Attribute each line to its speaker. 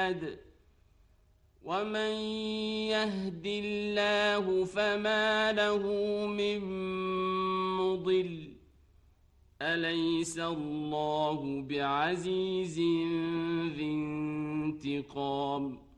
Speaker 1: ومن يهد الله فما له من مضل أليس الله بعزيز ذي انتقام